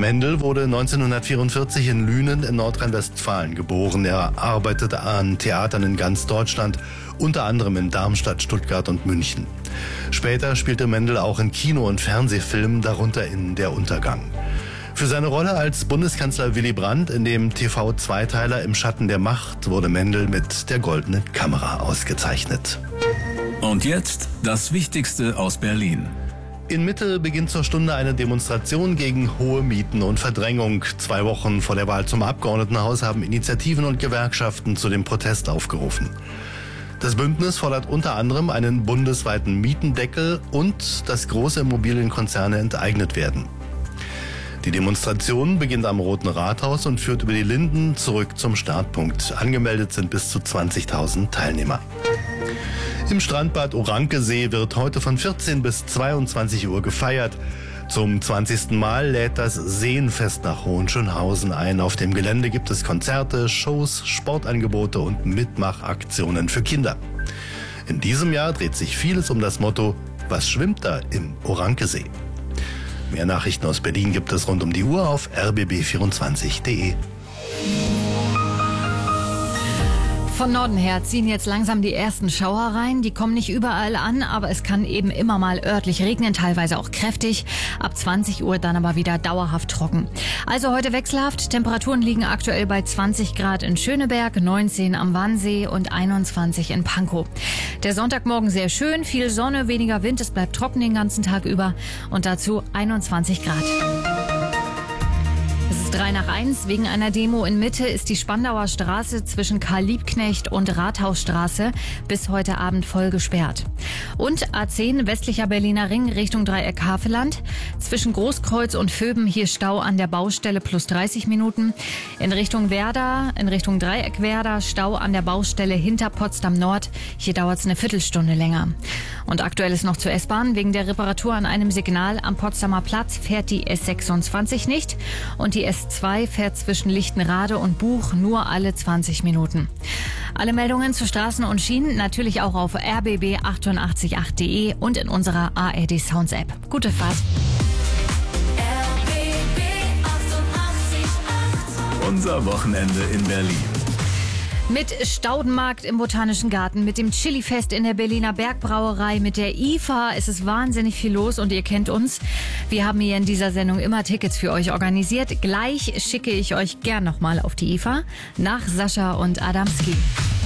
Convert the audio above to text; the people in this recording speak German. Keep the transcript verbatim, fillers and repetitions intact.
Mendel wurde neunzehnhundertvierundvierzig in Lünen in Nordrhein-Westfalen geboren. Er arbeitete an Theatern in ganz Deutschland, unter anderem in Darmstadt, Stuttgart und München. Später spielte Mendel auch in Kino- und Fernsehfilmen, darunter in Der Untergang. Für seine Rolle als Bundeskanzler Willy Brandt in dem T V-Zweiteiler Im Schatten der Macht wurde Mendel mit der Goldenen Kamera ausgezeichnet. Und jetzt das Wichtigste aus Berlin. In Mitte beginnt zur Stunde eine Demonstration gegen hohe Mieten und Verdrängung. Zwei Wochen vor der Wahl zum Abgeordnetenhaus haben Initiativen und Gewerkschaften zu dem Protest aufgerufen. Das Bündnis fordert unter anderem einen bundesweiten Mietendeckel und dass große Immobilienkonzerne enteignet werden. Die Demonstration beginnt am Roten Rathaus und führt über die Linden zurück zum Startpunkt. Angemeldet sind bis zu zwanzigtausend Teilnehmer. Im Strandbad Orankesee wird heute von vierzehn bis zweiundzwanzig Uhr gefeiert. Zum zwanzigsten Mal lädt das Seenfest nach Hohenschönhausen ein. Auf dem Gelände gibt es Konzerte, Shows, Sportangebote und Mitmachaktionen für Kinder. In diesem Jahr dreht sich vieles um das Motto: Was schwimmt da im Orankesee? Mehr Nachrichten aus Berlin gibt es rund um die Uhr auf r b b vierundzwanzig punkt d e. Von Norden her ziehen jetzt langsam die ersten Schauer rein. Die kommen nicht überall an, aber es kann eben immer mal örtlich regnen, teilweise auch kräftig. Ab zwanzig Uhr dann aber wieder dauerhaft trocken. Also heute wechselhaft. Temperaturen liegen aktuell bei zwanzig Grad in Schöneberg, neunzehn am Wannsee und einundzwanzig in Pankow. Der Sonntagmorgen sehr schön, viel Sonne, weniger Wind. Es bleibt trocken den ganzen Tag über und dazu einundzwanzig Grad. Es ist drei nach eins. Wegen einer Demo in Mitte ist die Spandauer Straße zwischen Karl-Liebknecht und Rathausstraße bis heute Abend voll gesperrt. Und A zehn westlicher Berliner Ring Richtung Dreieck Haveland. Zwischen Großkreuz und Vöben hier Stau an der Baustelle plus dreißig Minuten. In Richtung Werder, in Richtung Dreieck Werder Stau an der Baustelle hinter Potsdam Nord. Hier dauert es eine Viertelstunde länger. Und aktuell ist noch zur S-Bahn. Wegen der Reparatur an einem Signal am Potsdamer Platz fährt die S sechsundzwanzig nicht. Und die S zwei fährt zwischen Lichtenrade und Buch nur alle zwanzig Minuten. Alle Meldungen zu Straßen und Schienen natürlich auch auf r b b achtundachtzig punkt acht punkt d e und in unserer A R D Sounds App. Gute Fahrt. R B B achtundachtzig Komma acht. Unser Wochenende in Berlin. Mit Staudenmarkt im Botanischen Garten, mit dem Chilifest in der Berliner Bergbrauerei, mit der I F A. Es ist wahnsinnig viel los und ihr kennt uns. Wir haben hier in dieser Sendung immer Tickets für euch organisiert. Gleich schicke ich euch gern nochmal auf die I F A nach Sascha und Adamski.